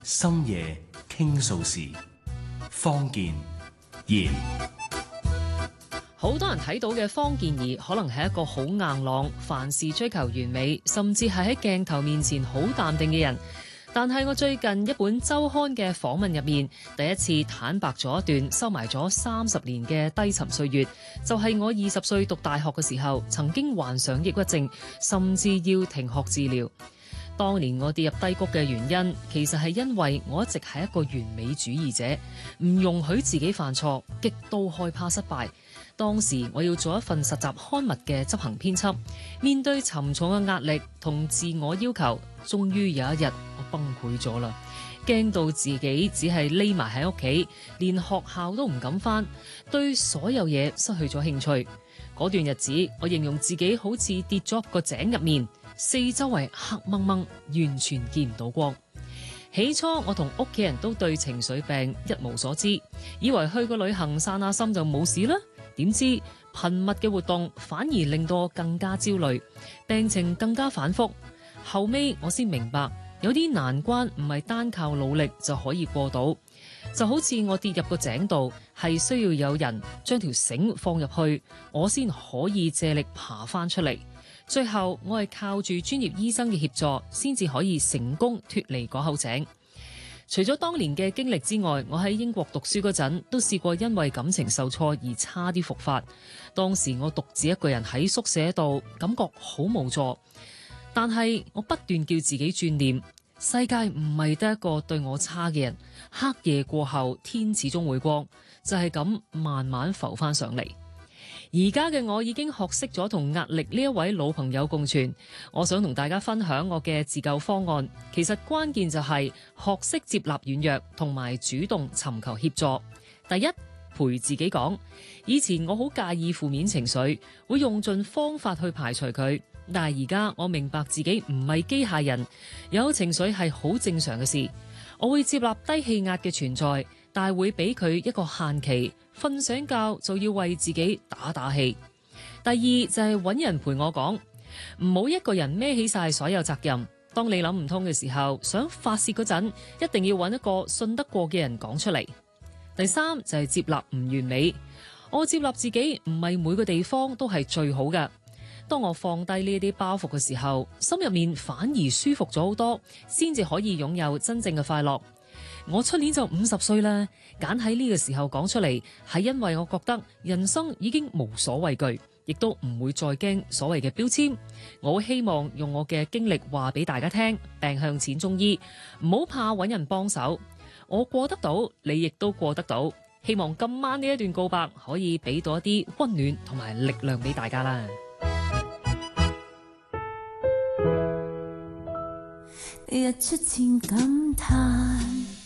深夜傾訴時，方健、賢。 好多人睇到嘅方健儀可能係一個好硬朗，凡事追求完美，甚至係喺鏡頭面前好淡定嘅人。但係我最近一本週刊嘅訪問入面，第一次坦白咗一段收埋咗30年嘅低沉歲月，就係我20歲讀大學嘅時候，曾經患上抑鬱症，甚至要停學治療。當年我跌入低谷嘅原因，其實係因為我一直係一個完美主義者，唔容許自己犯錯，極度害怕失敗。當時我要做一份實習刊物嘅執行編輯，面對沉重嘅壓力同自我要求，終於有一日我崩潰咗啦，驚到自己只係匿埋喺屋企，連學校都唔敢返，對所有嘢失去咗興趣。嗰段日子，我形容自己好似跌咗入個井入面，四周圍黑掹掹，完全見唔到光。起初我同屋企人都對情緒病一無所知，以為去個旅行散下心就冇事啦。點知頻密嘅活動反而令到我更加焦慮，病情更加反覆。後尾我先明白，有啲難關唔係單靠努力就可以過到。就好似我跌入個井度，係需要有人將條繩放入去，我先可以借力爬翻出嚟。最後我係靠住專業醫生嘅協助，先至可以成功脫離嗰口井。除咗當年嘅經歷之外，我喺英國讀書嗰陣都試過因為感情受挫而差啲復發。當時我獨自一個人喺宿舍度，感覺好無助。但係我不斷叫自己轉念，世界唔係得一個對我差嘅人，黑夜過後天始終會光，就係咁慢慢浮翻上嚟。而家嘅我已經學識咗同壓力呢一位老朋友共存，我想同大家分享我嘅自救方案。其實關鍵就係學識接納軟弱，同埋主動尋求協助。第一，陪自己講。以前我好介意負面情緒，會用盡方法去排除佢，但係而家我明白自己唔係機械人，有情緒係好正常嘅事。我會接納低氣壓嘅存在，但係會俾佢一個限期，瞓醒覺就要為自己打打氣。第二就係揾人陪我講，唔好一個人孭起晒所有責任。當你諗唔通嘅時候，想發洩嗰陣，一定要揾一個信得過嘅人講出嚟。第三就係接納唔完美，我接納自己唔係每個地方都係最好嘅。當我放低呢啲包袱嘅時候，心入面反而舒服咗好多，先至可以擁有真正嘅快樂。我出年就50歲啦，揀喺呢個時候講出嚟，係因為我覺得人生已經無所畏懼，亦都唔會再驚所謂嘅標籤。我好希望用我嘅經歷話俾大家聽，病向淺中醫，唔好怕揾人幫手。我過得到，你亦都過得到。希望今晚呢一段告白可以俾到一啲溫暖同埋力量俾大家啦。 日出前感嘆